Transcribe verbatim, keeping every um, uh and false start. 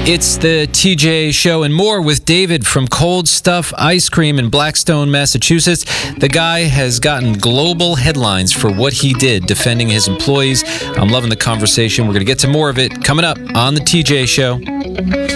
It's the T J Show and more with David from Cold Stuff Ice Cream in Blackstone, Massachusetts. The guy has gotten global headlines for what he did defending his employees. I'm loving the conversation. We're going to get to more of it coming up on the T J Show.